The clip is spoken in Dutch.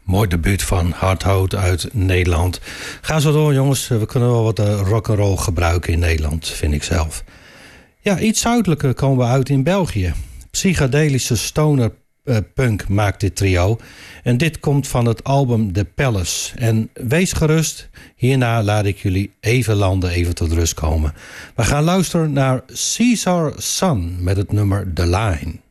Mooi debuut van Hardhout uit Nederland. Ga zo door, jongens. We kunnen wel wat rock'n'roll gebruiken in Nederland, vind ik zelf. Ja, iets zuidelijker komen we uit in België. Psychedelische stoner punk maakt dit trio. En dit komt van het album The Palace. En wees gerust, hierna laat ik jullie even landen, even tot rust komen. We gaan luisteren naar Caesar Sun met het nummer The Line.